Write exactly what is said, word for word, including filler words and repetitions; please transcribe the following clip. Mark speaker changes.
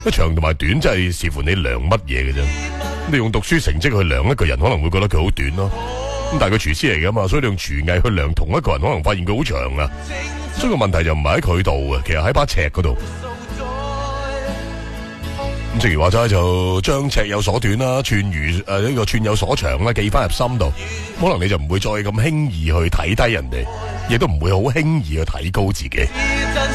Speaker 1: 長同埋短真係視乎你量乜嘢嘅啫。你用讀書成績去量一個人，可能會覺得佢好短咯。咁但係佢廚師嚟噶嘛，所以你用廚藝去量同一個人，可能發現佢好長啊。所以個問題就唔係喺佢度嘅，其實喺把尺嗰度。咁正如話齋就將尺有所短啦，寸如誒呢、呃這個寸有所長啦，記翻入心度，可能你就唔會再咁輕易去睇低人哋，亦都唔會好輕易去睇高自己。